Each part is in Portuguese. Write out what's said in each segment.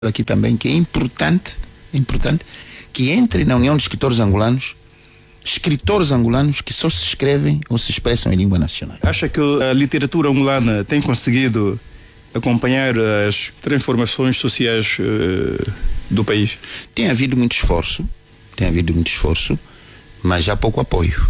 aqui também que é importante que entre na União de Escritores Angolanos escritores angolanos que só se escrevem ou se expressam em língua nacional. Acha que a literatura angolana tem conseguido acompanhar as transformações sociais do país? Tem havido muito esforço, mas há pouco apoio.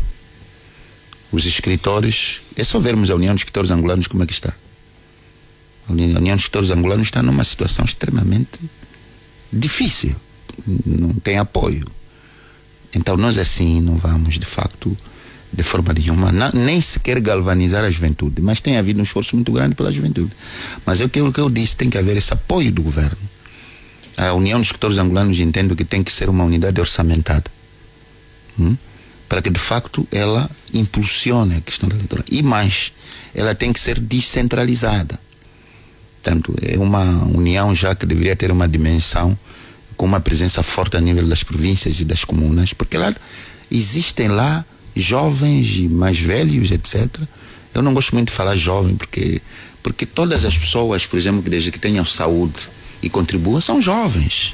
Os escritores, é só vermos a União de Escritores Angolanos como é que está. A União de Escritores Angolanos está numa situação extremamente difícil, não tem apoio. Então nós assim não vamos, de facto, de forma nenhuma, nem sequer galvanizar a juventude, mas tem havido um esforço muito grande pela juventude. Mas é o que eu disse, tem que haver esse apoio do governo. A União dos Escritores Angolanos entendo que tem que ser uma unidade orçamentada, para que de facto ela impulsione a questão da leitura. E mais, ela tem que ser descentralizada. Portanto, é uma união já que deveria ter uma dimensão com uma presença forte a nível das províncias e das comunas, porque lá existem lá jovens e mais velhos, etc. Eu não gosto muito de falar jovem, porque todas as pessoas, por exemplo, que desde que tenham saúde e contribuam, são jovens.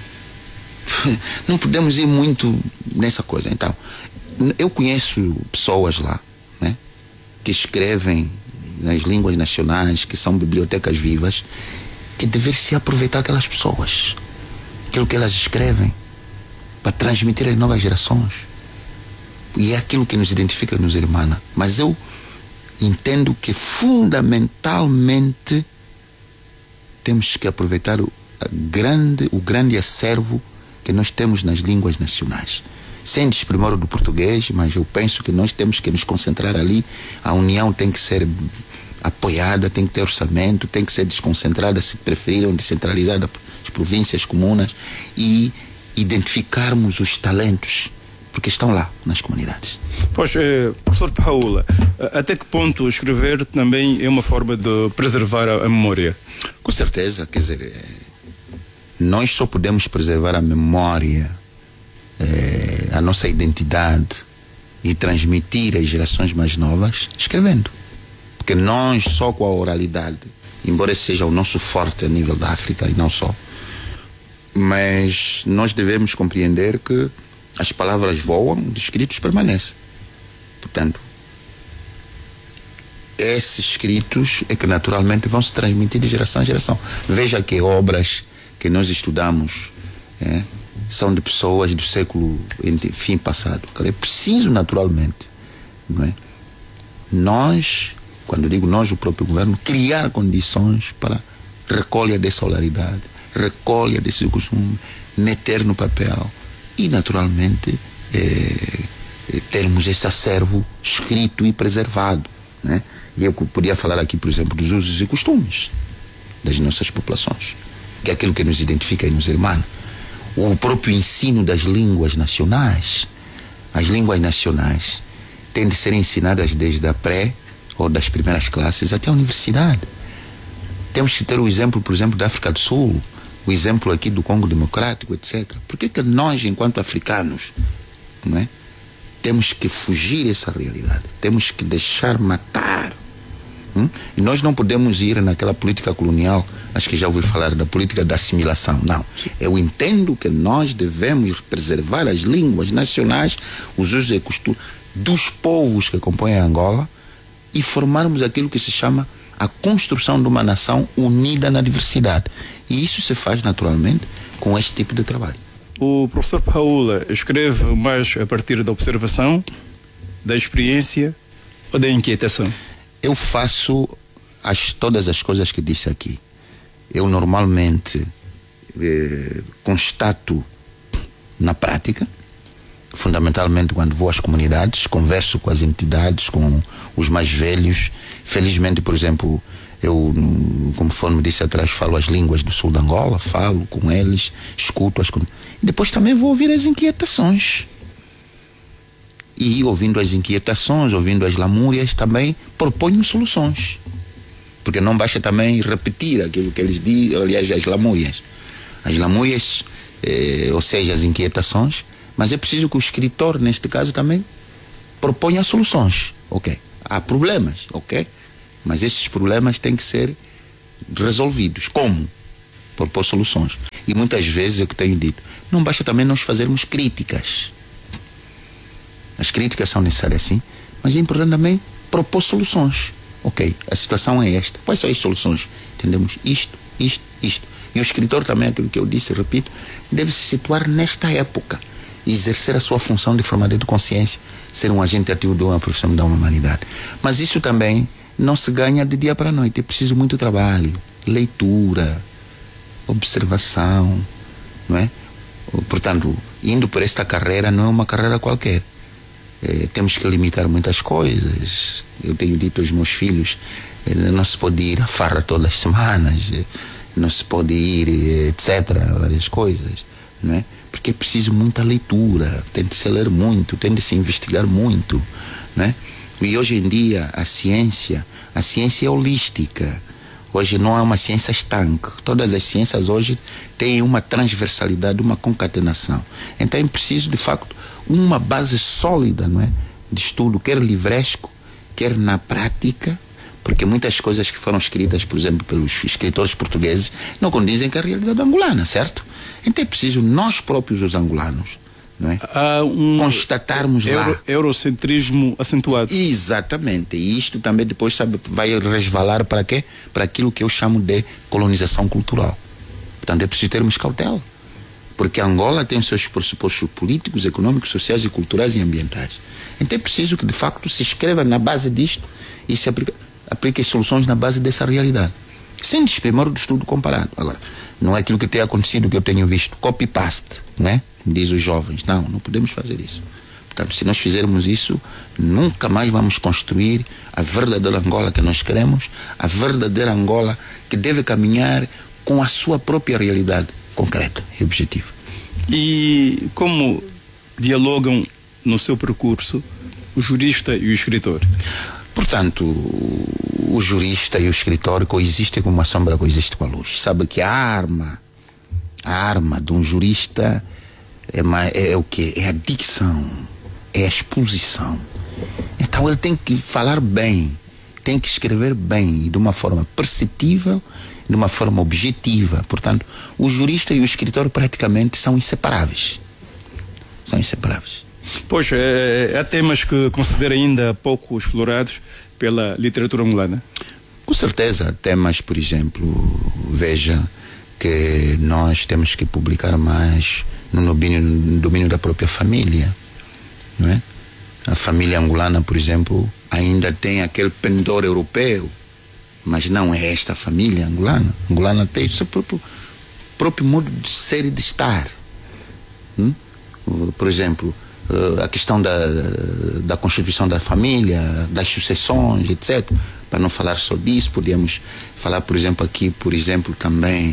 Não podemos ir muito nessa coisa. Então, eu conheço pessoas lá, né, que escrevem nas línguas nacionais, que são bibliotecas vivas, que dever-se aproveitar aquelas pessoas, aquilo que elas escrevem, para transmitir às novas gerações. E é aquilo que nos identifica, nos irmana. Mas eu entendo que fundamentalmente temos que aproveitar o grande acervo que nós temos nas línguas nacionais, sem desprimor do português, mas eu penso que nós temos que nos concentrar ali. A união tem que ser apoiada, tem que ter orçamento, tem que ser desconcentrada, se preferirem, descentralizada, as províncias, comunas, e identificarmos os talentos, porque estão lá nas comunidades. Pois, professor Paula, até que ponto escrever também é uma forma de preservar a memória? Com certeza, quer dizer, nós só podemos preservar a memória, a nossa identidade e transmitir às gerações mais novas escrevendo. Porque nós só com a oralidade, embora seja o nosso forte a nível da África e não só, mas nós devemos compreender que as palavras voam, os escritos permanecem. Portanto, esses escritos é que naturalmente vão se transmitir de geração a geração. Veja que obras que nós estudamos são de pessoas do século fim passado. É preciso naturalmente, não é? Nós, quando digo nós, o próprio governo, criar condições para recolha dessa oralidade, recolha desse costume, meter no papel e naturalmente termos esse acervo escrito e preservado, né? E eu podia falar aqui, por exemplo, dos usos e costumes das nossas populações, que é aquilo que nos identifica e nos irmana. O próprio ensino das línguas nacionais. As línguas nacionais têm de ser ensinadas desde a pré ou das primeiras classes até a universidade. Temos que ter o exemplo, por exemplo, da África do Sul, o exemplo aqui do Congo Democrático, etc. Por que nós, enquanto africanos, não é, temos que fugir dessa realidade? Temos que deixar matar. E nós não podemos ir naquela política colonial, acho que já ouvi falar da política da assimilação. Não. Eu entendo que nós devemos preservar as línguas nacionais, os usos e costumes dos povos que compõem a Angola e formarmos aquilo que se chama a construção de uma nação unida na diversidade. E isso se faz naturalmente com este tipo de trabalho. O professor Paula escreve mais a partir da observação, da experiência ou da inquietação? Eu faço todas as coisas que disse aqui. Eu normalmente constato na prática, fundamentalmente quando vou às comunidades, converso com as entidades, com os mais velhos. Felizmente, por exemplo, eu, conforme disse atrás, falo as línguas do sul de Angola, falo com eles, escuto depois também vou ouvir as inquietações. E ouvindo as inquietações, ouvindo as lamúrias, também proponho soluções. Porque não basta também repetir aquilo que eles dizem, aliás, as lamúrias. As lamúrias, ou seja, as inquietações, mas é preciso que o escritor, neste caso, também proponha soluções. Ok, há problemas, ok? Mas esses problemas têm que ser resolvidos. Como? propor soluções. E muitas vezes é o que tenho dito, não basta também nós fazermos críticas. As críticas são necessárias sim, mas é importante também propor soluções. Ok, a situação é esta, quais são as soluções? Entendemos isto. E o escritor também, aquilo que eu disse, repito, deve se situar nesta época e exercer a sua função de formador de consciência, ser um agente ativo de uma profissão da humanidade. Mas isso também não se ganha de dia para a noite, é preciso muito trabalho, leitura, observação, não é? Portanto, indo por esta carreira não é uma carreira qualquer. Temos que limitar muitas coisas. Eu tenho dito aos meus filhos, não se pode ir à farra todas as semanas, não se pode ir, etc., várias coisas, não é? Porque é preciso muita leitura, tem de se ler muito, tem de se investigar muito, não é? E hoje em dia a ciência é holística. Hoje não é uma ciência estanque. Todas as ciências hoje têm uma transversalidade, uma concatenação. Então é preciso, de facto, uma base sólida, não é? De estudo, quer livresco, quer na prática, porque muitas coisas que foram escritas, por exemplo, pelos escritores portugueses, não condizem com a realidade angolana, certo? Então é preciso nós próprios, os angolanos, não é? Constatarmos lá. Eurocentrismo acentuado. Exatamente. E isto também depois, sabe, vai resvalar para quê? Para aquilo que eu chamo de colonização cultural. Portanto, é preciso termos cautela. Porque Angola tem os seus pressupostos políticos, econômicos, sociais e culturais e ambientais. Então é preciso que, de facto, se escreva na base disto e se aplique as soluções na base dessa realidade. Sem desprimor do estudo comparado. Agora, não é aquilo que tem acontecido, que eu tenho visto, copy-paste, né? Diz os jovens. Não podemos fazer isso. Portanto, se nós fizermos isso, nunca mais vamos construir a verdadeira Angola que nós queremos, a verdadeira Angola que deve caminhar com a sua própria realidade concreta e objetiva. E como dialogam no seu percurso o jurista e o escritor? Portanto, o jurista e o escritor coexistem como uma sombra coexiste com a luz. Sabe que a arma de um jurista é o quê? É a dicção, é a exposição. Então ele tem que falar bem, tem que escrever bem, e de uma forma perceptível, de uma forma objetiva. Portanto, o jurista e o escritor praticamente são inseparáveis. São inseparáveis. Pois, há temas que considera ainda pouco explorados pela literatura angolana? Com certeza, temas, por exemplo, veja que nós temos que publicar mais no domínio da própria família, não é? A família angolana, por exemplo, ainda tem aquele pendor europeu, mas não é esta família angolana. A angolana tem o seu próprio modo de ser e de estar. Por exemplo, a questão da constituição da família, das sucessões, etc. Para não falar só disso, podíamos falar, por exemplo, aqui, também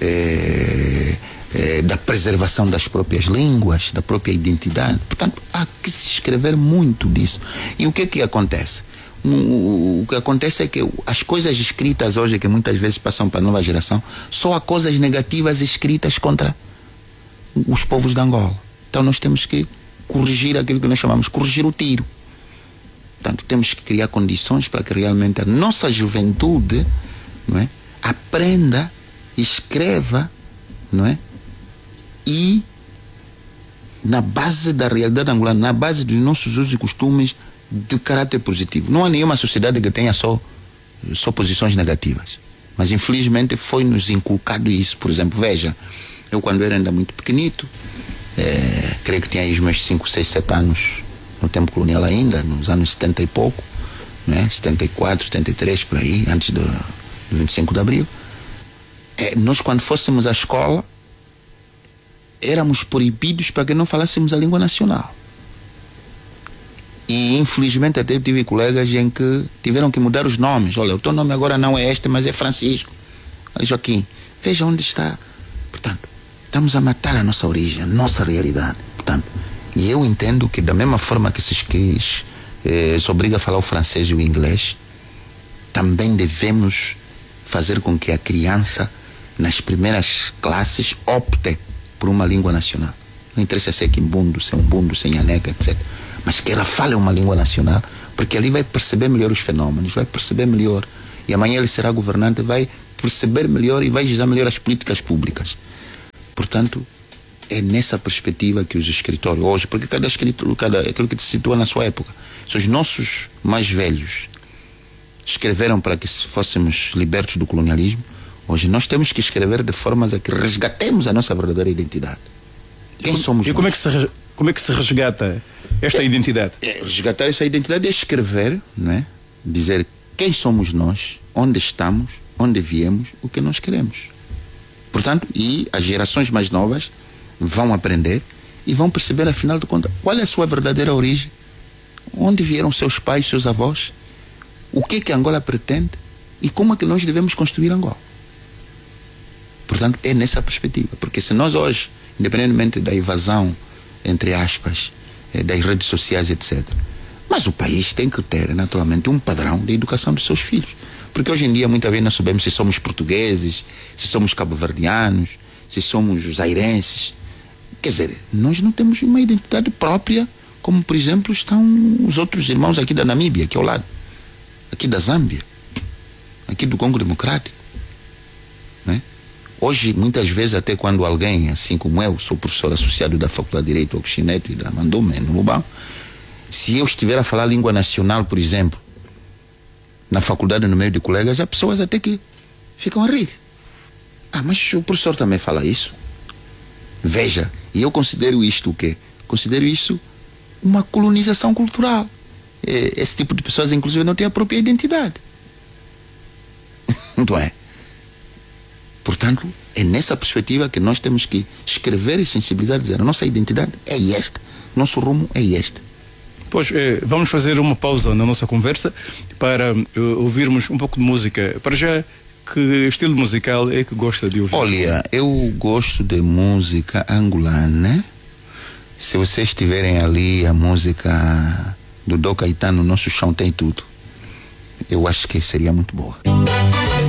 da preservação das próprias línguas, da própria identidade. Portanto, há que se escrever muito disso. E o que é que acontece? O que acontece é que as coisas escritas hoje, que muitas vezes passam para a nova geração, só há coisas negativas escritas contra os povos de Angola. Então nós temos que corrigir aquilo que nós chamamos de corrigir o tiro. Portanto, temos que criar condições para que realmente a nossa juventude, não é, aprenda, escreva, não é, e na base da realidade angolana, na base dos nossos usos e costumes de caráter positivo. Não há nenhuma sociedade que tenha só posições negativas. Mas infelizmente foi-nos inculcado isso. Por exemplo, veja, eu quando era ainda muito pequenito, creio que tinha aí os meus 5, 6, 7 anos, no tempo colonial ainda, nos anos 70 e pouco, né? 74, 73, por aí, antes do 25 de abril. Nós, quando fôssemos à escola, éramos proibidos para que não falássemos a língua nacional. E infelizmente até tive colegas em que tiveram que mudar os nomes. Olha, o teu nome agora não é este, mas é Francisco. Joaquim, veja onde está. Portanto, estamos a matar a nossa origem, a nossa realidade. Portanto, e eu entendo que da mesma forma que se obriga a falar o francês e o inglês, também devemos fazer com que a criança, nas primeiras classes, opte por uma língua nacional. Não interessa se é quimbundo, se é umbundo, se é nhaneca, etc. Mas que ela fale uma língua nacional, porque ali vai perceber melhor os fenômenos, vai perceber melhor. E amanhã ele será governante, vai perceber melhor e vai gestão melhor as políticas públicas. Portanto, é nessa perspectiva que os escritórios hoje, porque cada escritor, aquilo que se situa na sua época, se os nossos mais velhos escreveram para que fôssemos libertos do colonialismo, hoje nós temos que escrever de formas a que resgatemos a nossa verdadeira identidade. Quem somos nós? Como é que se resgata esta identidade? Resgatar essa identidade é escrever, não é? Dizer quem somos nós, onde estamos, onde viemos, o que nós queremos. Portanto, e as gerações mais novas vão aprender e vão perceber, afinal de contas, qual é a sua verdadeira origem, onde vieram seus pais, seus avós, o que Angola pretende e como é que nós devemos construir Angola. Portanto, é nessa perspectiva, porque se nós hoje, independentemente da invasão, entre aspas, das redes sociais, etc., mas o país tem que ter, naturalmente, um padrão de educação dos seus filhos. Porque hoje em dia, muitas vezes, nós sabemos se somos portugueses, se somos cabo-verdianos, se somos zairenses. Quer dizer, nós não temos uma identidade própria, como, por exemplo, estão os outros irmãos aqui da Namíbia, aqui ao lado, aqui da Zâmbia, aqui do Congo Democrático. Né? Hoje, muitas vezes, até quando alguém, assim como eu, sou professor associado da Faculdade de Direito Augusto Neto e da Mandome, no Lubão, se eu estiver a falar a língua nacional, por exemplo, na faculdade, no meio de colegas, há pessoas até que ficam a rir. Ah, mas o professor também fala isso? Veja, e eu considero isto o quê? Considero isso uma colonização cultural. Esse tipo de pessoas, inclusive, não tem a própria identidade. Não é? Portanto, é nessa perspectiva que nós temos que escrever e sensibilizar, dizer, a nossa identidade é esta, nosso rumo é este. Pois, vamos fazer uma pausa na nossa conversa para ouvirmos um pouco de música. Para já, que estilo musical é que gosta de ouvir? Olha, eu gosto de música angolana. Se vocês tiverem ali a música do Dom Caetano, Nosso Chão Tem Tudo, eu acho que seria muito boa.